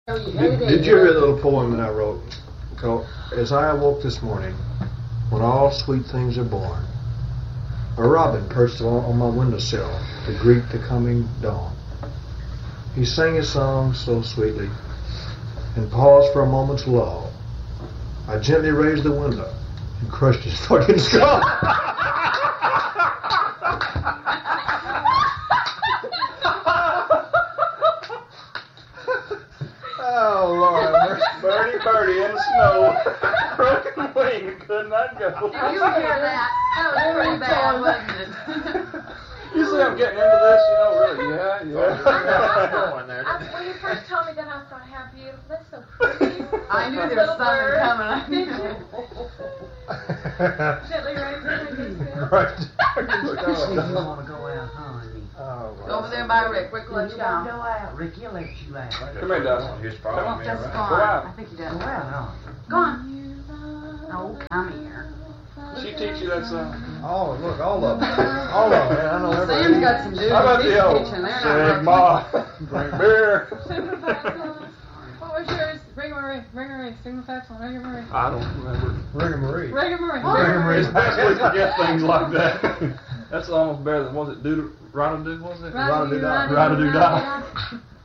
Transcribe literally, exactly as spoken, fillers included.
Did, did you hear the little poem that I wrote? Called, As I awoke this morning, when all sweet things are born, a robin perched on, on my windowsill to greet the coming dawn. He sang his song so sweetly and paused for a moment's lull. I gently raised the window and crushed his fucking skull. Oh, Lord. Birdie, birdie in the snow. Broken wing, could not go. Did you hear that? That was pretty bad, wasn't it? You see I'm getting into this, you know, really. Yeah, yeah. I, when you first told me that, I thought, how beautiful. That's so pretty. I knew there was something coming. I knew. Gently raising the Right. You want to go out, huh, honey? Oh, Go over there by Rick. Rick will let You you want to out. go out? Rick, he'll let you out. Come here, Dustin. He's Come following on. me Just go around. Go on. out. I think he Go does. out, huh? Go on. Oh, come here. She teach you that song? Oh, look, all of them. All of them, man. I know Sam's everybody. got some dudes. How about He's the old teaching. They're not Sigma, drink beer? What was yours? Ring a Marie. Ring a Marie. Sigma Epsilon. Ring a Marie. I don't remember. Ring a Marie. Ring a Marie. Ring a Marie. It's best we forget things like that. That's almost better than, was it, do, Rada do, was it? Rada-doo-dah. Rada-doo-dah.